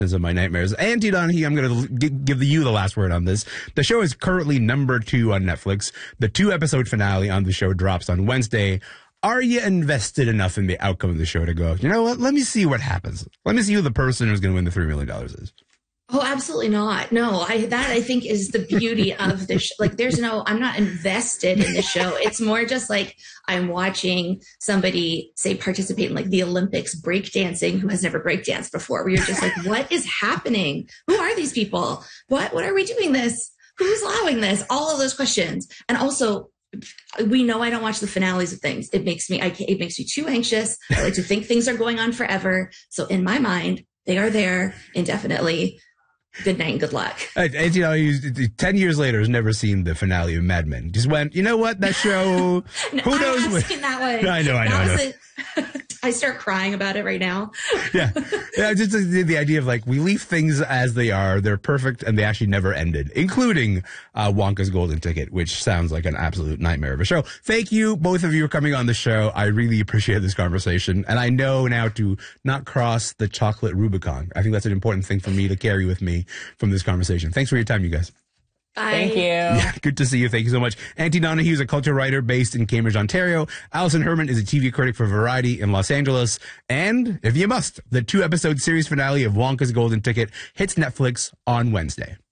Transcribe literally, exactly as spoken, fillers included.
of my nightmares. Auntie Donahue, I'm going to give you the last word on this. The show is currently number two on Netflix. The two-episode finale on the show drops on Wednesday. Are you invested enough in the outcome of the show to go, you know what, let me see what happens. Let me see who the person who's going to win the three million dollars is. Oh, absolutely not. No, I that I think is the beauty of the show. Like, there's no, I'm not invested in the show. It's more just like I'm watching somebody, say, participate in like the Olympics breakdancing who has never breakdanced before, where you're just like, what is happening? Who are these people? What, what are we doing this? Who's allowing this? All of those questions. And also, we know I don't watch the finales of things. It makes me, I, it makes me too anxious. I like to think things are going on forever. So in my mind, they are there indefinitely. Good night and good luck. And, and, you know, he's, ten years later, has never seen the finale of Mad Men. Just went, you know what, that show, no, who knows? I have seen that one. I know, I know, I know. A, I start crying about it right now. yeah. yeah. Just the, the idea of like, we leave things as they are. They're perfect and they actually never ended, including uh, Wonka's Golden Ticket, which sounds like an absolute nightmare of a show. Thank you, both of you, for coming on the show. I really appreciate this conversation. And I know now to not cross the chocolate Rubicon. I think that's an important thing for me to carry with me from this conversation. Thanks for your time, you guys. Bye. Thank you. Yeah, good to see you. Thank you so much. Auntie Donahue is a culture writer based in Cambridge, Ontario. Alison Herman is a T V critic for Variety in Los Angeles. And, if you must, the two-episode series finale of Wonka's Golden Ticket hits Netflix on Wednesday.